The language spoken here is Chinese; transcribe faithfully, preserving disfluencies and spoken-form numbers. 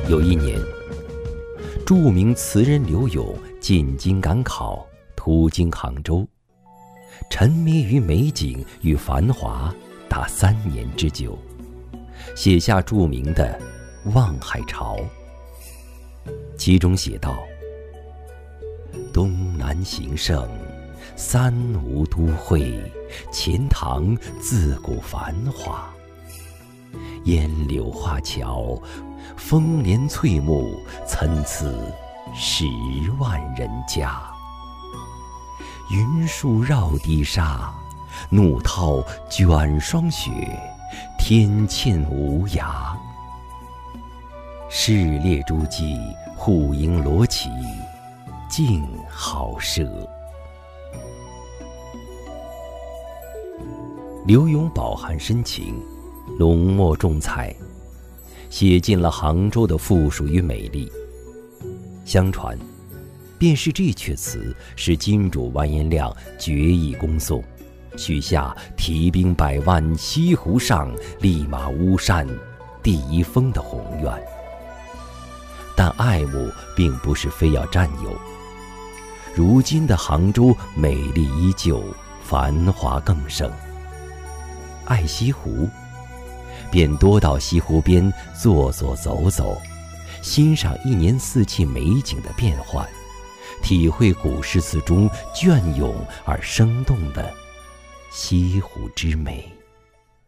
有一年，著名词人刘永进京赶考，途经杭州，沉迷于美景与繁华达三年之久，写下著名的《望海潮》。其中写道：东南形胜，三吴都会，钱塘自古繁华。烟柳画桥，风帘翠幕，参差十万人家。云树绕堤沙，怒涛卷霜雪，天堑无涯。市列诸暨，户牨罗绮，静好舍。刘永饱含深情，浓墨重彩，写尽了杭州的富庶与美丽。相传，便是这阙词使金主完颜亮决意攻宋，许下提兵百万西湖上，立马巫山第一峰的宏愿。但爱慕并不是非要占有，如今的杭州美丽依旧，繁华更盛。爱西湖，便多到西湖边坐坐走走，欣赏一年四季美景的变幻，体会古诗词中隽永而生动的西湖之美。